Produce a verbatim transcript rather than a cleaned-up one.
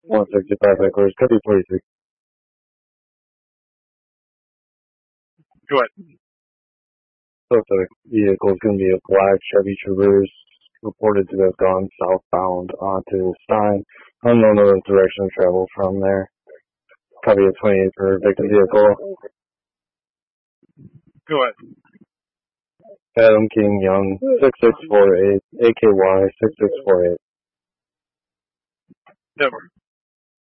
one sixty-five headquarters, copy forty-three. Go ahead. Suspect vehicle is going to be a black Chevy Traverse, reported to have gone southbound onto the sign. Unknown of the direction of travel from there. Copy of twenty-eight for victim vehicle. Go ahead. Adam King Young, six six four eight, A K Y six six four eight. Never.